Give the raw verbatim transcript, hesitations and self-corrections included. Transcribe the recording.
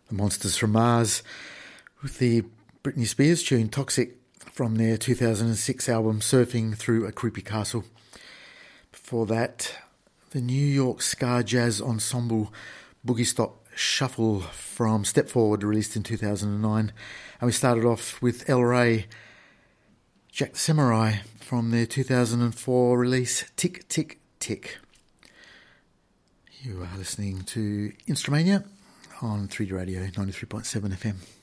The Monsters from Mars with the Britney Spears tune Toxic from their two thousand six album Surfing Through a Creepy Castle. Before that, the New York ska jazz ensemble Boogie Stop Shuffle from Step Forward, released in two thousand nine. And we started off with El Rey, Jack the Samurai from their two thousand four release Tick Tick Tick. You are listening to Instrumania on three D Radio ninety-three point seven F M.